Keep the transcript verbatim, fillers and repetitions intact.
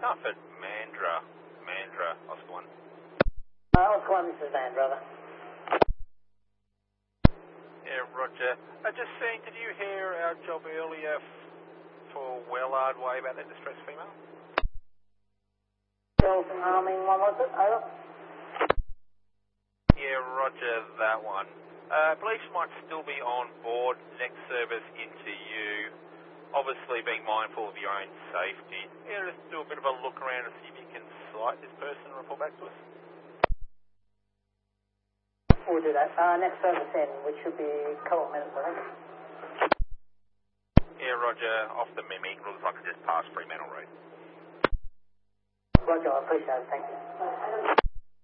Comfort, Mandra. Mandra, Oscar one. Uh, Oscar one, this is Mandra. Yeah, Roger. I just seen, did you hear our job earlier f- for Wellard Way about that distressed female? Dolphin harming one, was it? Over. Yeah, Roger, that one. Uh, police might still be on board, next service into you. Obviously being mindful of your own safety. Yeah, just do a bit of a look around and see if you can sight this person and report back to us. We'll do that. Uh, next service in, which should be a couple of minutes, I think. Yeah, Roger, off the mimic, looks like I just passed Fremantle Road. Roger, I appreciate it, thank you.